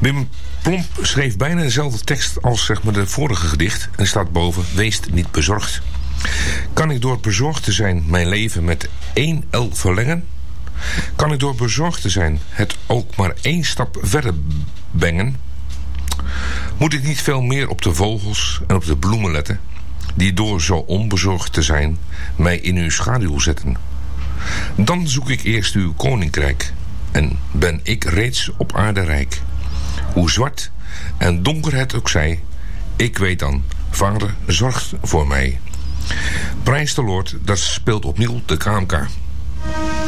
Wim Plomp schreef bijna dezelfde tekst als de vorige gedicht. En staat boven: wees niet bezorgd. Kan ik door bezorgd te zijn mijn leven met 1 el verlengen? Kan ik door bezorgd te zijn het ook maar 1 stap verder brengen? Moet ik niet veel meer op de vogels en op de bloemen letten, die door zo onbezorgd te zijn mij in uw schaduw zetten? Dan zoek ik eerst uw koninkrijk en ben ik reeds op aarde rijk. Hoe zwart en donker het ook zij, ik weet dan, Vader zorgt voor mij. Prijs de Lord, dat speelt opnieuw de KMK.